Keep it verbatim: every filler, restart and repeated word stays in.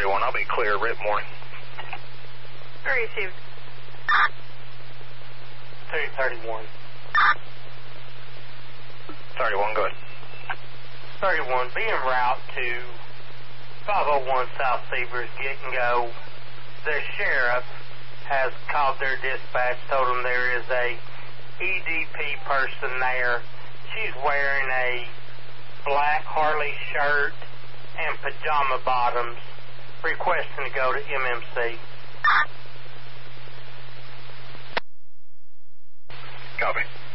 thirty-one, I'll be clear, rip morning. Received. two thirty-one. thirty-one, go ahead. thirty-one, be en route to five oh one South Severs, get and go. Their sheriff has called their dispatch, told them there is a E D P person there. She's wearing a black Harley shirt and pajama bottoms, requesting to go to M M C. Copy.